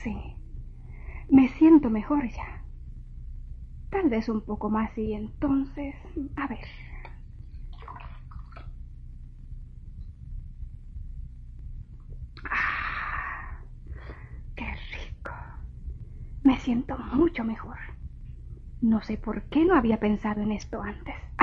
Sí, me siento mejor ya. Tal vez un poco más y entonces... A ver. Ah, qué rico. Me siento mucho mejor. No sé por qué no había pensado en esto antes.